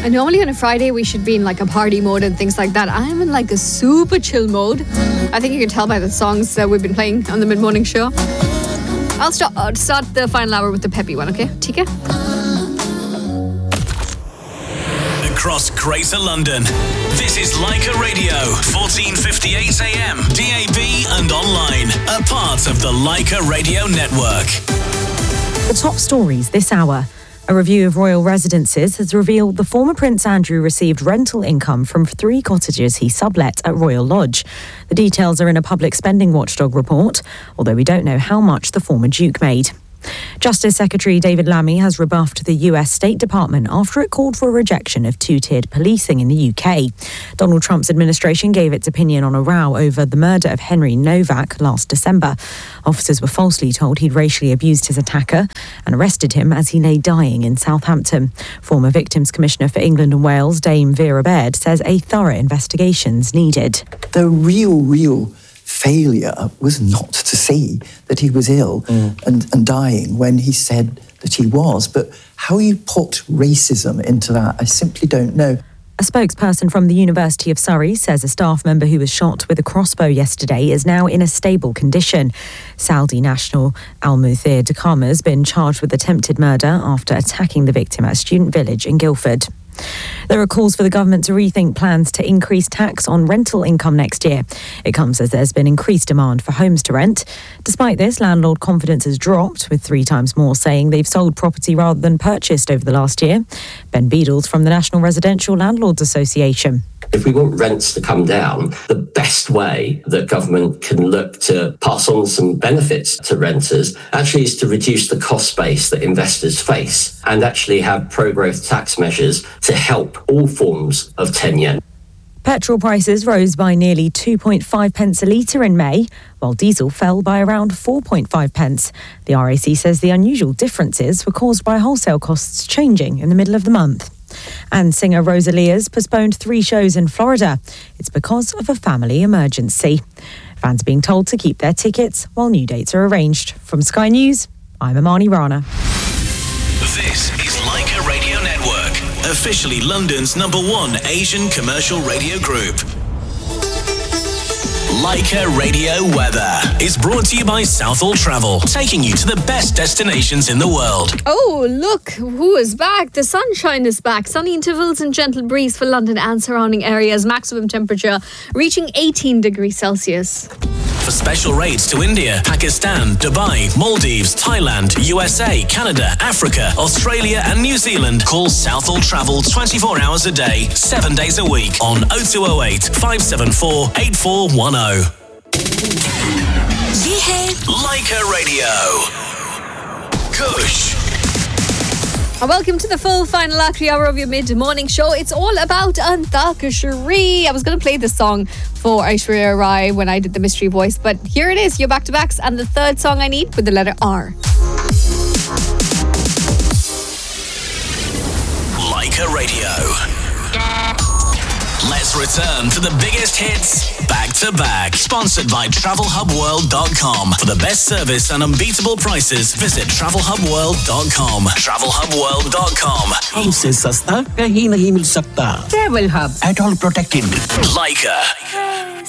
normally on a Friday we should be in like a party mode and things like that. I'm in like a super chill mode. I think you can tell by the songs that we've been playing on the mid-morning show. I'll start the final hour with the peppy one, okay? Tika? Across Greater London, this is Leica Radio, 1458 AM, DAB and online, a part of the Leica Radio Network. The top stories this hour. A review of royal residences has revealed the former Prince Andrew received rental income from 3 cottages he sublet at Royal Lodge. The details are in a public spending watchdog report, although we don't know how much the former Duke made. Justice Secretary David Lammy has rebuffed the US State Department after it called for a rejection of two-tiered policing in the UK. Donald Trump's administration gave its opinion on a row over the murder of Henry Novak last December. Officers were falsely told he'd racially abused his attacker and arrested him as he lay dying in Southampton. Former Victims Commissioner for England and Wales, Dame Vera Baird, says a thorough investigation's needed. The real failure was not to see that he was ill and dying when he said that he was. But how you put racism into that, I simply don't know. A spokesperson from the University of Surrey says a staff member who was shot with a crossbow yesterday is now in a stable condition. Saudi national Al-Muthir Dakama has been charged with attempted murder after attacking the victim at a student village in Guildford. There are calls for the government to rethink plans to increase tax on rental income next year. It comes as there's been increased demand for homes to rent. Despite this, landlord confidence has dropped, with 3 times more saying they've sold property rather than purchased over the last year. Ben Beadles from the National Residential Landlords Association. If we want rents to come down, the best way that government can look to pass on some benefits to renters actually is to reduce the cost base that investors face and actually have pro-growth tax measures to help all forms of tenure. Petrol prices rose by nearly 2.5 pence a litre in May, while diesel fell by around 4.5 pence. The RAC says the unusual differences were caused by wholesale costs changing in the middle of the month. And singer Rosalia's postponed 3 shows in Florida. It's because of a family emergency. Fans being told to keep their tickets while new dates are arranged. From Sky News, I'm Amani Rana. This is Leica Radio Network, officially London's #1 Asian commercial radio group. Leica Radio Weather is brought to you by Southall Travel, taking you to the best destinations in the world. Oh, look, who is back? The sunshine is back. Sunny intervals and gentle breeze for London and surrounding areas. Maximum temperature reaching 18 degrees Celsius. For special rates to India, Pakistan, Dubai, Maldives, Thailand, USA, Canada, Africa, Australia and New Zealand, call Southall Travel 24 hours a day, 7 days a week on 0208 574 8410. ये है Leica Radio. Kush. Welcome to the full final Akri hour of your mid-morning show. It's all about Antakashari. I was going to play this song for Aishwarya Rai when I did the mystery voice, but here it is, your back-to-backs, and the third song I need with the letter R. Leica Radio. Let's return to the biggest hits back to back. Sponsored by TravelHubWorld.com. For the best service and unbeatable prices, visit TravelHubWorld.com. TravelHubWorld.com. हमसे सस्ता कहीं नहीं मिल सकता. Travel Hub at all protected. Leica.